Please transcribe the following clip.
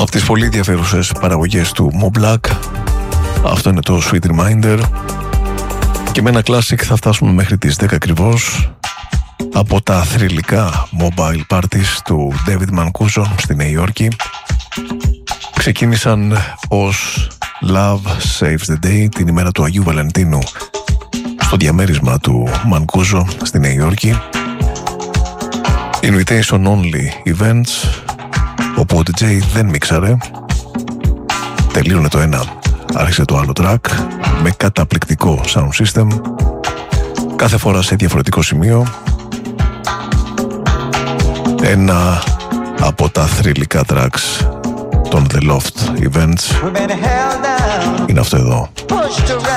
Από τις πολύ ενδιαφέρουσες παραγωγές του Mo Black, αυτό είναι το Sweet Reminder. Και με ένα classic θα φτάσουμε μέχρι τις 10 ακριβώς, από τα θρυλικά mobile parties του David Mancuso στη Νέα Υόρκη. Ξεκίνησαν ως Love Saves the Day την ημέρα του Αγίου Βαλεντίνου στο διαμέρισμα του Mancuso στη Νέα Υόρκη. Invitation only events, όπου ο DJ δεν μίξαρε, τελείωνε το ένα, άρχισε το άλλο track με καταπληκτικό sound system, κάθε φορά σε διαφορετικό σημείο. Ένα από τα θρυλικά tracks των The Loft Events είναι αυτό εδώ.